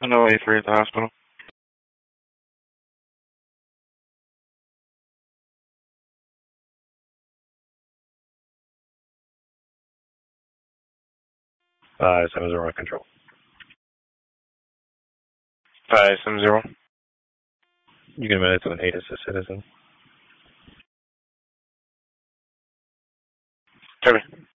No 83 at the hospital. 570 control. 570. You can admit it to an ATIS citizen. Copy.